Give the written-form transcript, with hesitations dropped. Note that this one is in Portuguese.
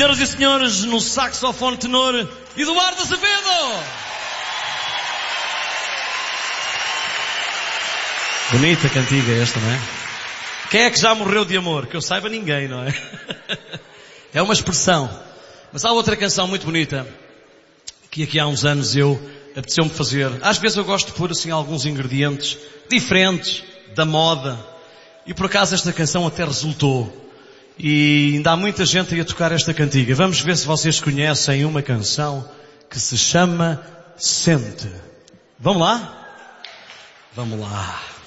Senhoras e senhores, no saxofone tenor, Eduardo Azevedo. Bonita cantiga esta, não é? Quem é que já morreu de amor? Que eu saiba, ninguém, não é? É uma expressão. Mas há outra canção muito bonita que aqui há uns anos apeteceu-me fazer. Às vezes eu gosto de pôr assim alguns ingredientes diferentes da moda. E por acaso esta canção até resultou. E ainda há muita gente a tocar esta cantiga. Vamos ver se vocês conhecem uma canção que se chama Sente. Vamos lá? Vamos lá.